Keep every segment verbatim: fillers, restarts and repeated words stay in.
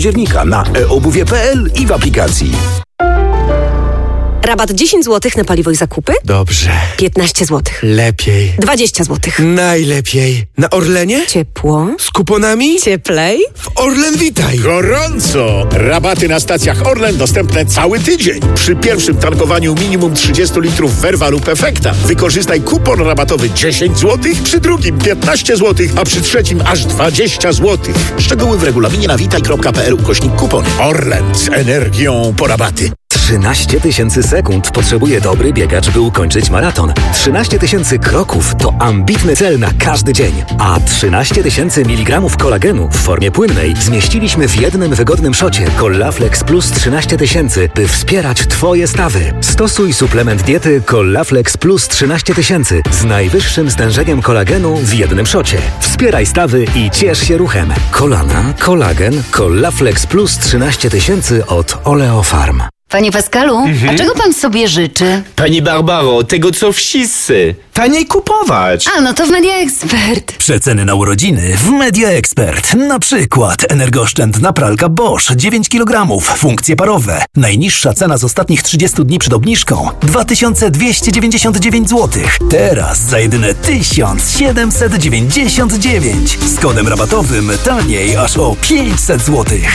października na e obuwie kropka p l i w aplikacji. Rabat dziesięć złotych na paliwo i zakupy? Dobrze. piętnaście złotych. Lepiej. dwadzieścia złotych. Najlepiej. Na Orlenie? Ciepło. Z kuponami? Cieplej. W Orlen Witaj. Gorąco! Rabaty na stacjach Orlen dostępne cały tydzień. Przy pierwszym tankowaniu minimum trzydzieści litrów Verva lub Efekta wykorzystaj kupon rabatowy dziesięć złotych, przy drugim piętnaście złotych, a przy trzecim aż dwadzieścia złotych. Szczegóły w regulaminie na witaj kropka p l ukośnik kupon. Orlen z energią po rabaty. trzynaście tysięcy sekund potrzebuje dobry biegacz, by ukończyć maraton. trzynaście tysięcy kroków to ambitny cel na każdy dzień. A trzynaście tysięcy miligramów kolagenu w formie płynnej zmieściliśmy w jednym wygodnym szocie Collaflex Plus trzynaście tysięcy, by wspierać Twoje stawy. Stosuj suplement diety Collaflex Plus trzynaście tysięcy z najwyższym stężeniem kolagenu w jednym szocie. Wspieraj stawy i ciesz się ruchem. Kolana, kolagen, Collaflex Plus trzynaście tysięcy od Oleofarm. Panie Pascalu, Mhm. a czego pan sobie życzy? Pani Barbaro, tego co wszyscy. Taniej kupować. A, no to w Media Expert. Przeceny na urodziny w Media Expert. Na przykład energooszczędna pralka Bosch dziewięć kilogramów, funkcje parowe. Najniższa cena z ostatnich trzydziestu dni przed obniżką dwa tysiące dwieście dziewięćdziesiąt dziewięć złotych. Teraz za jedyne tysiąc siedemset dziewięćdziesiąt dziewięć. Z kodem rabatowym taniej aż o pięćset złotych.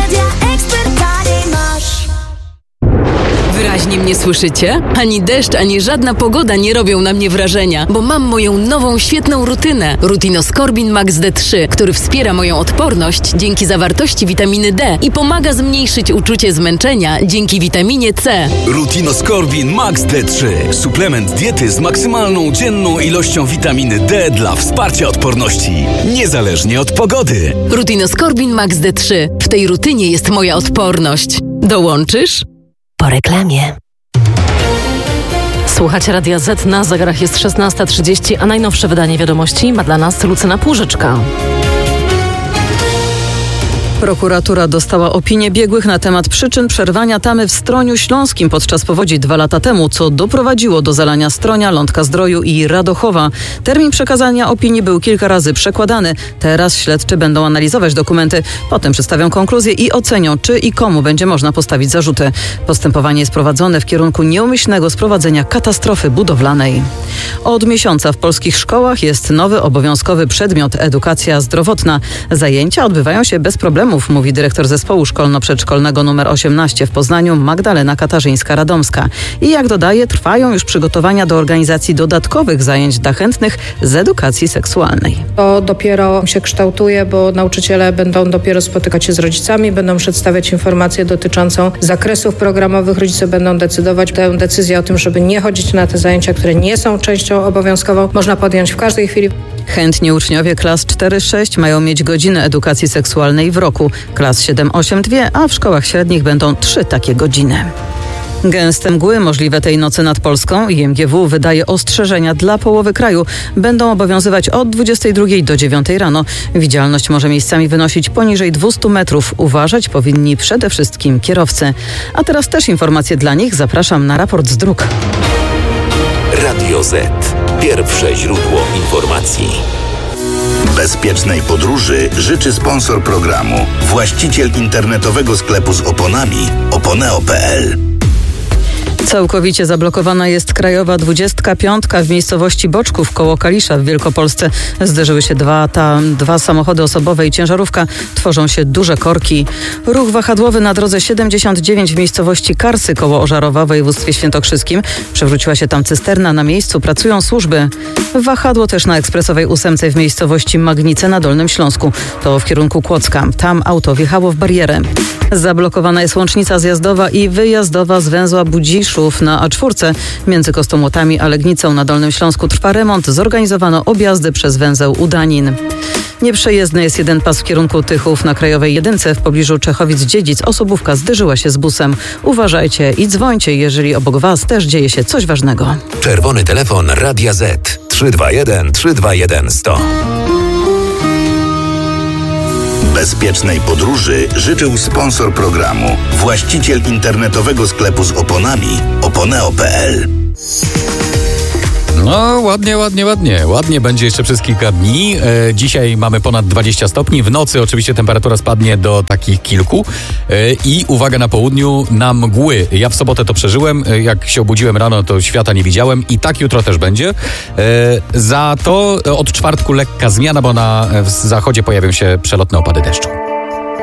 Wyraźnie mnie słyszycie? Ani deszcz, ani żadna pogoda nie robią na mnie wrażenia, bo mam moją nową, świetną rutynę. Rutinoskorbin Max D trzy, który wspiera moją odporność dzięki zawartości witaminy D i pomaga zmniejszyć uczucie zmęczenia dzięki witaminie C. Rutinoskorbin Max D trzy. Suplement diety z maksymalną dzienną ilością witaminy D dla wsparcia odporności. Niezależnie od pogody. Rutinoskorbin Max D trzy. W tej rutynie jest moja odporność. Dołączysz? Po reklamie. Słuchajcie Radia Z, na zegarach jest szesnasta trzydzieści, a najnowsze wydanie wiadomości ma dla nas Lucyna Płużyczka. Prokuratura dostała opinię biegłych na temat przyczyn przerwania tamy w Stroniu Śląskim podczas powodzi dwa lata temu, co doprowadziło do zalania Stronia, Lądka-Zdroju i Radochowa. Termin przekazania opinii był kilka razy przekładany. Teraz śledczy będą analizować dokumenty, potem przedstawią konkluzje i ocenią, czy i komu będzie można postawić zarzuty. Postępowanie jest prowadzone w kierunku nieumyślnego sprowadzenia katastrofy budowlanej. Od miesiąca w polskich szkołach jest nowy obowiązkowy przedmiot edukacja zdrowotna. Zajęcia odbywają się bez problemu, mówi dyrektor zespołu szkolno-przedszkolnego numer osiemnaście w Poznaniu Magdalena Katarzyńska-Radomska. I jak dodaje, trwają już przygotowania do organizacji dodatkowych zajęć dla chętnych z edukacji seksualnej. To dopiero się kształtuje, bo nauczyciele będą dopiero spotykać się z rodzicami, będą przedstawiać informacje dotyczącą zakresów programowych. Rodzice będą decydować. Tę decyzję o tym, żeby nie chodzić na te zajęcia, które nie są częścią obowiązkową, można podjąć w każdej chwili. Chętni uczniowie klas cztery sześć mają mieć godziny edukacji seksualnej w roku. Klas siedem osiem dwie, a w szkołach średnich będą trzy takie godziny. Gęste mgły możliwe tej nocy nad Polską. I M G W wydaje ostrzeżenia dla połowy kraju. Będą obowiązywać od dwudziestej drugiej do dziewiątej rano. Widzialność może miejscami wynosić poniżej dwieście metrów. Uważać powinni przede wszystkim kierowcy. A teraz też informacje dla nich. Zapraszam na raport z dróg. Radio Z. Pierwsze źródło informacji. Bezpiecznej podróży życzy sponsor programu, właściciel internetowego sklepu z oponami oponeo kropka p l. Całkowicie zablokowana jest krajowa dwudziestka piątka w miejscowości Boczków koło Kalisza w Wielkopolsce. Zderzyły się dwa, ta, dwa samochody osobowe i ciężarówka. Tworzą się duże korki. Ruch wahadłowy na drodze siedemdziesiąt dziewięć w miejscowości Karsy koło Ożarowa w województwie świętokrzyskim. Przewróciła się tam cysterna. Na miejscu pracują służby. Wahadło też na ekspresowej ósemce w miejscowości Magnice na Dolnym Śląsku. To w kierunku Kłodzka. Tam auto wjechało w barierę. Zablokowana jest łącznica zjazdowa i wyjazdowa z węzła Budziszów na A cztery. Między Kostomłotami a Legnicą na Dolnym Śląsku trwa remont. Zorganizowano objazdy przez węzeł Udanin. Nieprzejezdny jest jeden pas w kierunku Tychów na Krajowej Jedynce w pobliżu Czechowic-Dziedzic. Osobówka zderzyła się z busem. Uważajcie i dzwońcie, jeżeli obok was też dzieje się coś ważnego. Czerwony telefon Radia Z trzy dwa jeden trzy dwa jeden sto. Bezpiecznej podróży życzył sponsor programu, właściciel internetowego sklepu z oponami oponeo kropka p l. No, ładnie, ładnie, ładnie. Ładnie będzie jeszcze przez kilka dni. E, dzisiaj mamy ponad dwadzieścia stopni. W nocy oczywiście temperatura spadnie do takich kilku. E, I uwaga, na południu na mgły. Ja w sobotę to przeżyłem. E, jak się obudziłem rano, to świata nie widziałem. I tak jutro też będzie. E, za to od czwartku lekka zmiana, bo na w zachodzie pojawią się przelotne opady deszczu.